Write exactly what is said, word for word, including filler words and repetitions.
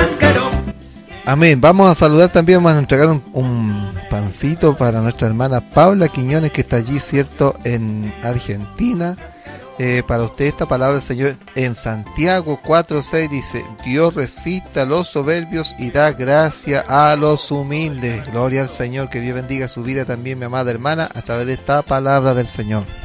cáscaro. Amén. Vamos a saludar también, vamos a entregar un, un pancito para nuestra hermana Paula Quiñones, que está allí, cierto, en Argentina. Eh, para usted esta palabra del Señor en Santiago cuatro seis dice: Dios resiste a los soberbios y da gracia a los humildes. Gloria al Señor, que Dios bendiga su vida también, mi amada hermana, a través de esta palabra del Señor.